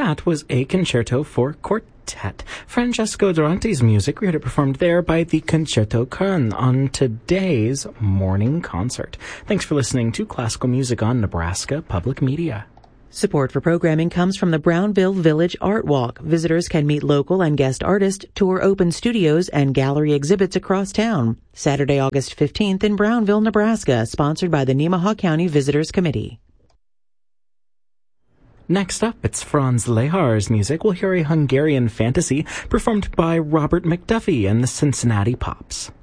That was a concerto for quartet. Francesco Durante's music, we heard it performed there by the Concerto Köln on today's morning concert. Thanks for listening to Classical Music on Nebraska Public Media. Support for programming comes from the Brownville Village Art Walk. Visitors can meet local and guest artists, tour open studios, and gallery exhibits across town. Saturday, August 15th in Brownville, Nebraska, sponsored by the Nemaha County Visitors Committee. Next up, it's Franz Lehar's music. We'll hear a Hungarian fantasy performed by Robert McDuffie and the Cincinnati Pops.